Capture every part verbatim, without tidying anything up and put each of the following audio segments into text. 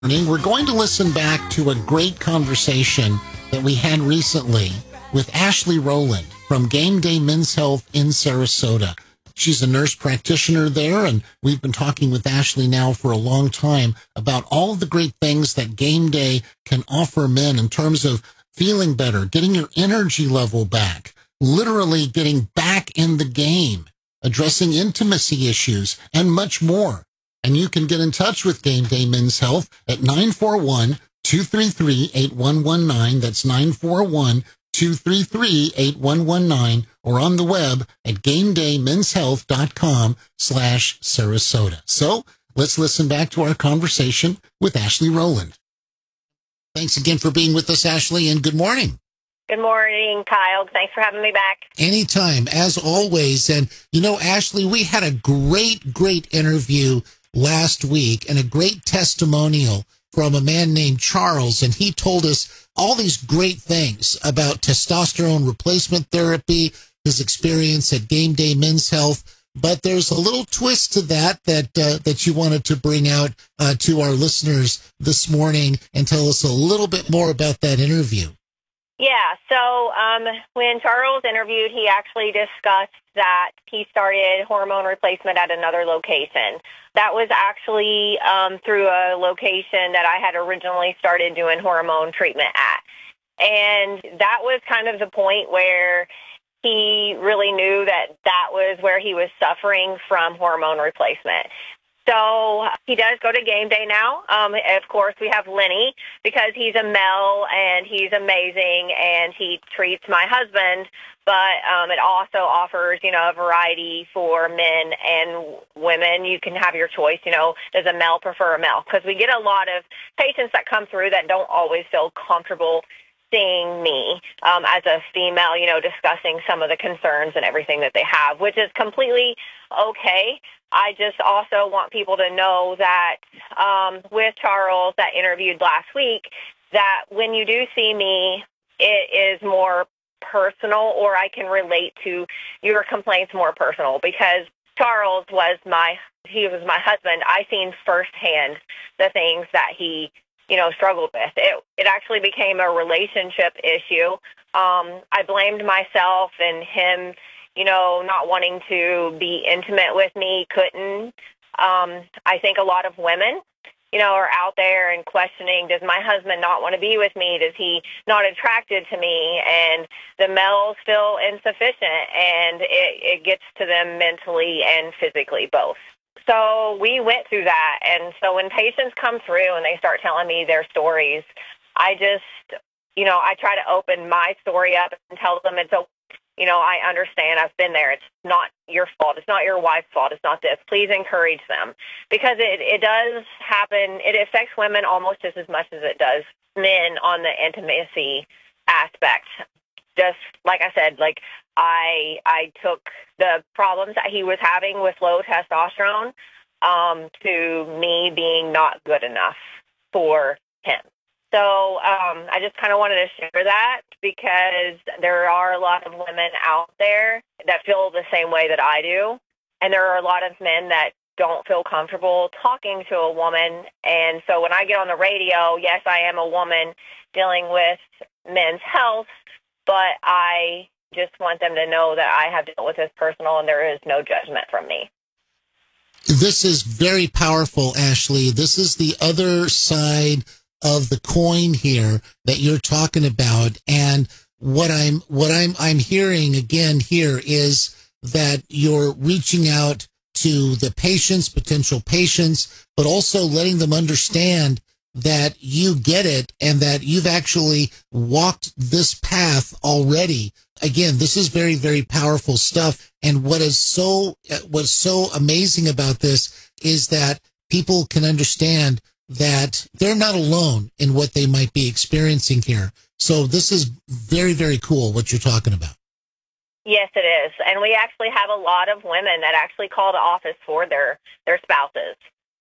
morning, we're going to listen back to a great conversation that we had recently with Ashley Rowland from Game Day Men's Health in Sarasota. She's a nurse practitioner there, and we've been talking with Ashley now for a long time about all of the great things that Game Day can offer men in terms of feeling better, getting your energy level back, literally getting back in the game, addressing intimacy issues, and much more. And you can get in touch with Game Day Men's Health at nine four one, two three three, eight one one nine. That's nine four one, two three three, eight one one nine, or on the web at gamedaymen'shealth.com slash Sarasota. So let's listen back to our conversation with Ashley Rowland. Thanks again for being with us, Ashley, and good morning. Good morning, Kyle. Thanks for having me back. Anytime, as always. And, you know, Ashley, we had a great, great interview last week and a great testimonial from a man named Charles, and he told us all these great things about testosterone replacement therapy, his experience at Game Day Men's Health. But there's a little twist to that that uh, that you wanted to bring out uh, to our listeners this morning and tell us a little bit more about that interview. Yeah, so um, when Charles interviewed, he actually discussed that he started hormone replacement at another location. That was actually um, through a location that I had originally started doing hormone treatment at. And that was kind of the point where he really knew that that was where he was suffering from hormone replacement. So he does go to Game Day now. Um, of course, we have Lenny because he's a male and he's amazing and he treats my husband. But um, it also offers, you know, a variety for men and women. You can have your choice, you know, does a male prefer a male? Because we get a lot of patients that come through that don't always feel comfortable seeing me um, as a female, you know, discussing some of the concerns and everything that they have, which is completely okay. I just also want people to know that um, with Charles that interviewed last week, that when you do see me, it is more personal, or I can relate to your complaints more personal, because Charles was my, he was my husband. I seen firsthand the things that he, you know, struggled with. It, it actually became a relationship issue. Um, I blamed myself and him, you know, not wanting to be intimate with me, couldn't. Um, I think a lot of women, you know, are out there and questioning, does my husband not want to be with me? Does he not attracted to me? And the male's still insufficient, and it, it gets to them mentally and physically both. So we went through that. And so when patients come through and they start telling me their stories, I just, you know, I try to open my story up and tell them it's okay. You know, I understand. I've been there. It's not your fault. It's not your wife's fault. It's not this. Please encourage them, because it, it does happen. It affects women almost just as much as it does men on the intimacy aspect. Just like I said, like I I took the problems that he was having with low testosterone um, to me being not good enough for him. So um, I just kind of wanted to share that, because there are a lot of women out there that feel the same way that I do. And there are a lot of men that don't feel comfortable talking to a woman. And so when I get on the radio, yes, I am a woman dealing with men's health, but I just want them to know that I have dealt with this personal and there is no judgment from me. This is very powerful, Ashley. This is the other side of the coin here that you're talking about. And what I'm, what I'm, I'm hearing again here is that you're reaching out to the patients, potential patients, but also letting them understand that you get it and that you've actually walked this path already. Again, this is very, very powerful stuff. And what is so, what's so amazing about this is that people can understand that they're not alone in what they might be experiencing here. So this is very, very cool what you're talking about. Yes, it is. And we actually have a lot of women that actually call the office for their, their spouses.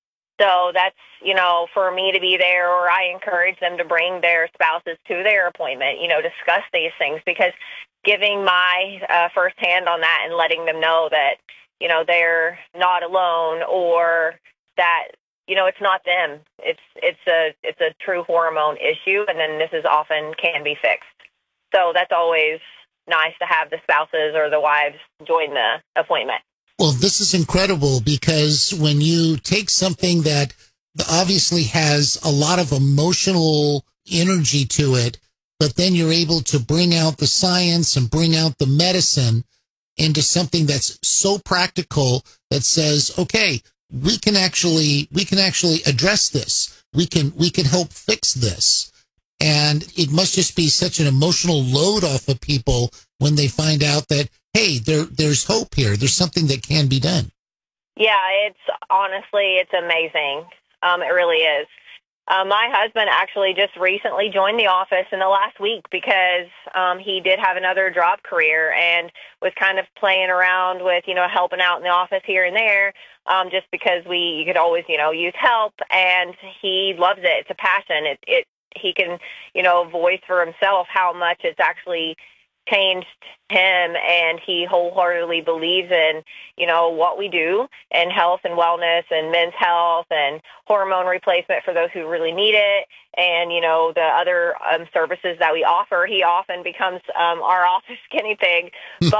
So that's, you know, for me to be there, or I encourage them to bring their spouses to their appointment, you know, discuss these things, because giving my uh, first hand on that and letting them know that, you know, they're not alone, or that, you know, it's not them. It's it's a it's a true hormone issue, and then this is often can be fixed. So that's always nice to have the spouses or the wives join the appointment. Well, this is incredible because when you take something that obviously has a lot of emotional energy to it, but then you're able to bring out the science and bring out the medicine into something that's so practical that says, okay, we can actually, we can actually address this. We can, we can help fix this. And it must just be such an emotional load off of people when they find out that, hey, there, there's hope here. There's something that can be done. Yeah, it's honestly, it's amazing. Um, it really is. Uh, my husband actually just recently joined the office in the last week because um, he did have another job career and was kind of playing around with, you know, helping out in the office here and there, um, just because we you could always, you know, use help. And he loves it. It's a passion. It, it he can, you know, voice for himself how much it's actually changed him, and he wholeheartedly believes in, you know, what we do in health and wellness and men's health and hormone replacement for those who really need it, and, you know, the other um, services that we offer. He often becomes um, our office guinea pig. But,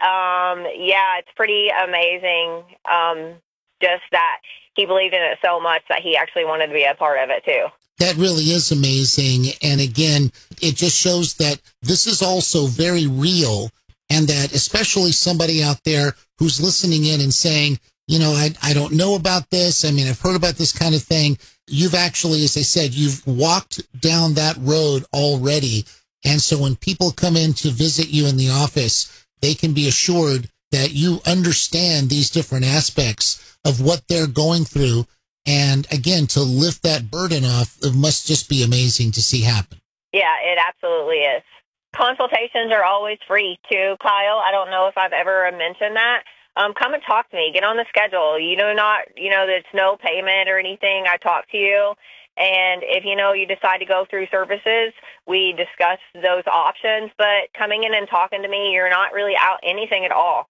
um, yeah, it's pretty amazing um, just that he believed in it so much that he actually wanted to be a part of it, too. That really is amazing. And again, it just shows that this is also very real, and that especially somebody out there who's listening in and saying, you know, I, I don't know about this. I mean, I've heard about this kind of thing. You've actually, as I said, you've walked down that road already. And so when people come in to visit you in the office, they can be assured that you understand these different aspects of what they're going through. And again, to lift that burden off, it must just be amazing to see happen. Yeah, it absolutely is. Consultations are always free too, Kyle. I don't know if I've ever mentioned that. Um, come and talk to me. Get on the schedule. You know, not, you know, there's no payment or anything. I talk to you. And if, you know, you decide to go through services, we discuss those options. But coming in and talking to me, you're not really out anything at all.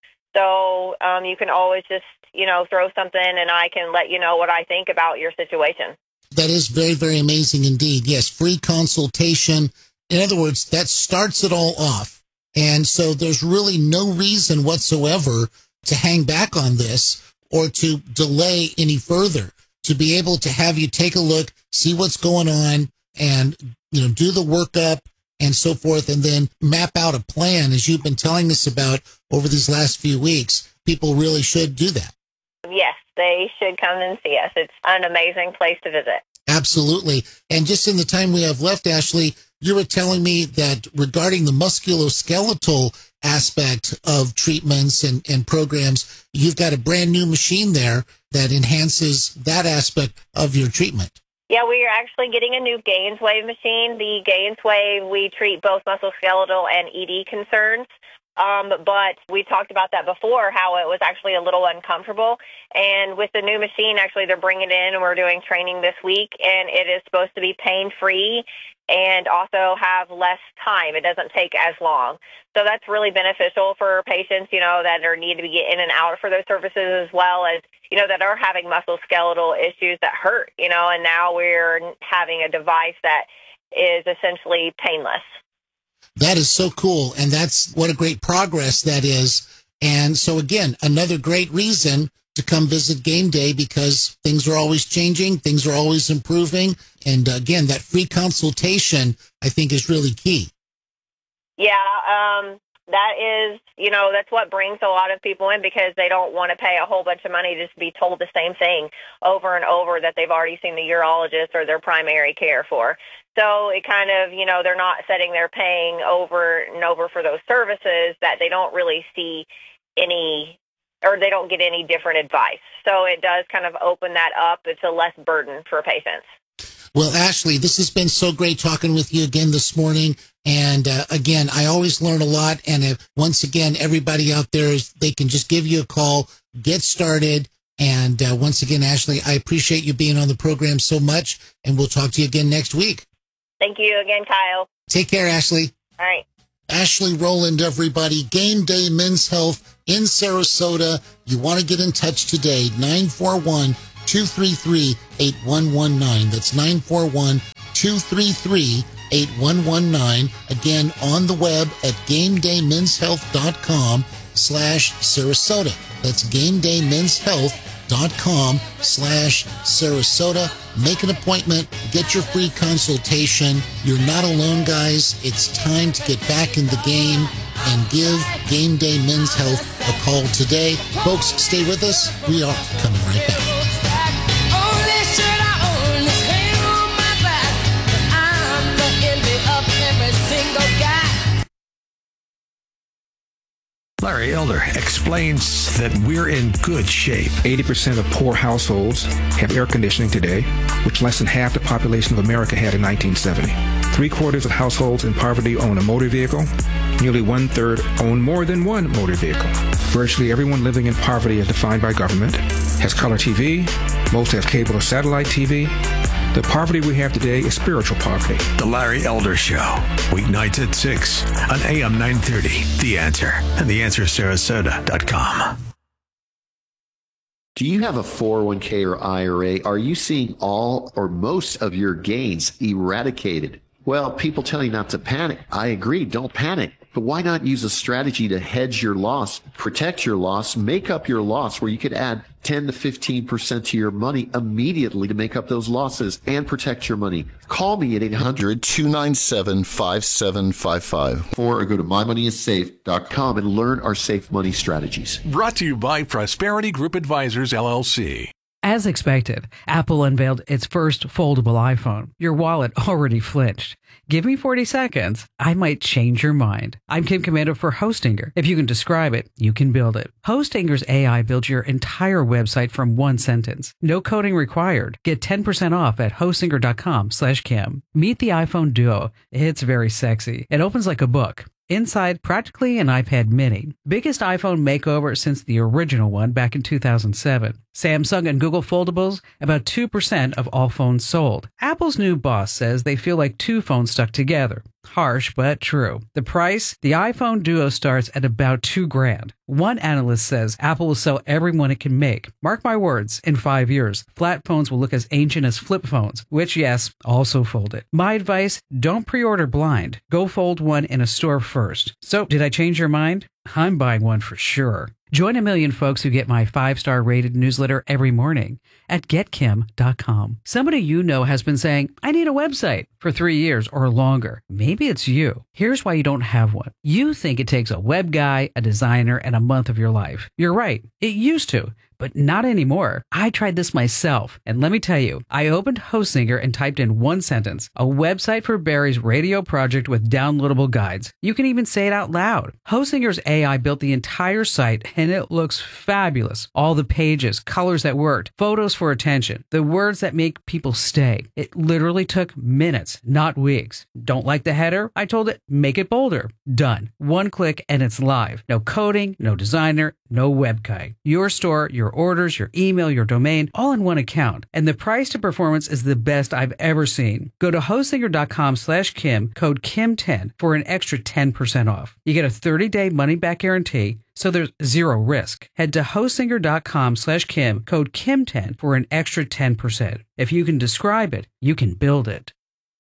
So um, you can always just, you know, throw something and I can let you know what I think about your situation. That is very, very amazing indeed. Yes, free consultation. In other words, that starts it all off. And so there's really no reason whatsoever to hang back on this or to delay any further, to be able to have you take a look, see what's going on, and, you know, do the workup and so forth, and then map out a plan, as you've been telling us about over these last few weeks. People really should do that. Yes, they should come and see us. It's an amazing place to visit. Absolutely. And just in the time we have left, Ashley, you were telling me that regarding the musculoskeletal aspect of treatments and, and programs, you've got a brand new machine there that enhances that aspect of your treatment. Yeah, we are actually getting a new GainsWave machine. The GainsWave, we treat both musculoskeletal and E D concerns. Um, but we talked about that before, how it was actually a little uncomfortable. And with the new machine, actually, they're bringing it in, and we're doing training this week, and it is supposed to be pain-free and also have less time. It doesn't take as long. So that's really beneficial for patients, you know, that are need to be in and out for those services, as well as, you know, that are having musculoskeletal issues that hurt, you know, and now we're having a device that is essentially painless. That is so cool. And that's what a great progress that is. And so again, another great reason to come visit Game Day, because things are always changing. Things are always improving. And again, that free consultation, I think, is really key. Yeah. Um, that is, you know, that's what brings a lot of people in, because they don't want to pay a whole bunch of money just to be told the same thing over and over that they've already seen the urologist or their primary care for. So it kind of, you know, they're not sitting there paying over and over for those services that they don't really see any, or they don't get any different advice. So it does kind of open that up. It's a less burden for patients. Well, Ashley, this has been so great talking with you again this morning. And uh, again, I always learn a lot. And uh, once again, everybody out there, is they can just give you a call, get started. And uh, once again, Ashley, I appreciate you being on the program so much. And we'll talk to you again next week. Thank you again, Kyle. Take care, Ashley. All right. Ashley Rowland, everybody. Game Day Men's Health in Sarasota. You want to get in touch today, nine four one, two three three, eight one one nine. That's nine four one, two three three, eight one one nine. Again, on the web at gamedaymen'shealth.com slash Sarasota. That's gamedaymen'shealth.com slash Sarasota. Make an appointment. Get your free consultation. You're not alone, guys. It's time to get back in the game and give Game Day Men's Health a call today. Folks, stay with us. We are coming right back. Larry Elder explains that we're in good shape. eighty percent of poor households have air conditioning today, which less than half the population of America had in nineteen seventy. Three quarters of households in poverty own a motor vehicle. Nearly one-third own more than one motor vehicle. Virtually everyone living in poverty as defined by government has color T V. Most have cable or satellite T V. The poverty we have today is spiritual poverty. The Larry Elder Show, weeknights at six on A M nine thirty. The Answer and the answer sarasota dot com. Do you have a four oh one k or I R A? Are you seeing all or most of your gains eradicated? Well, people tell you not to panic. I agree, don't panic. But why not use a strategy to hedge your loss, protect your loss, make up your loss, where you could add ten to fifteen percent to your money immediately to make up those losses and protect your money? Call me at eight hundred, two nine seven, five seven five five or go to my money is safe dot com and learn our safe money strategies. Brought to you by Prosperity Group Advisors, L L C. As expected, Apple unveiled its first foldable iPhone. Your wallet already flinched. Give me forty seconds. I might change your mind. I'm Kim Komando for Hostinger. If you can describe it, you can build it. Hostinger's A I builds your entire website from one sentence. No coding required. Get ten percent off at hostinger.com slash Kim. Meet the iPhone Duo. It's very sexy. It opens like a book. Inside, practically an iPad mini. Biggest iPhone makeover since the original one back in two thousand seven. Samsung and Google foldables, about two percent of all phones sold. Apple's new boss says they feel like two phones stuck together. Harsh, but true. The price? The iPhone Duo starts at about two grand. One analyst says Apple will sell every one it can make. Mark my words, in five years, flat phones will look as ancient as flip phones, which, yes, also folded. My advice, don't pre-order blind. Go fold one in a store first. So, did I change your mind? I'm buying one for sure. Join a million folks who get my five-star rated newsletter every morning at get kim dot com. Somebody you know has been saying, I need a website for three years or longer. Maybe it's you. Here's why you don't have one. You think it takes a web guy, a designer, and a month of your life. You're right. It used to. But not anymore. I tried this myself, and let me tell you, I opened Hostinger and typed in one sentence, a website for Barry's radio project with downloadable guides. You can even say it out loud. Hostinger's A I built the entire site, and it looks fabulous. All the pages, colors that worked, photos for attention, the words that make people stay. It literally took minutes, not weeks. Don't like the header? I told it, make it bolder. Done. One click, and it's live. No coding, no designer, no web guy. Your store, your orders, your email, your domain, all in one account. And the price to performance is the best I've ever seen. Go to hostinger.com slash Kim, code Kim ten for an extra ten percent off. You get a thirty-day money-back guarantee, so there's zero risk. Head to hostinger.com slash Kim, code Kim ten for an extra ten percent. If you can describe it, you can build it.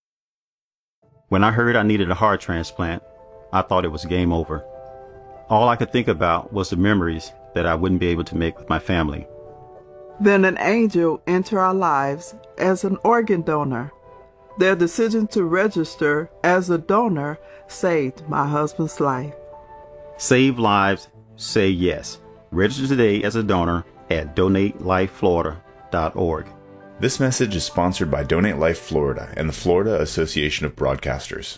When I heard I needed a heart transplant, I thought it was game over. All I could think about was the memories that I wouldn't be able to make with my family. Then an angel entered our lives as an organ donor. Their decision to register as a donor saved my husband's life. Save lives, say yes. Register today as a donor at donate life florida dot org. This message is sponsored by Donate Life Florida and the Florida Association of Broadcasters.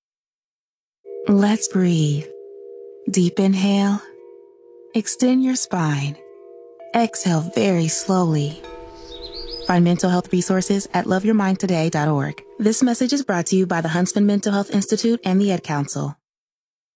Let's breathe. Deep inhale. Extend your spine. Exhale very slowly. Find mental health resources at love your mind today dot org. This message is brought to you by the Huntsman Mental Health Institute and the Ad Council.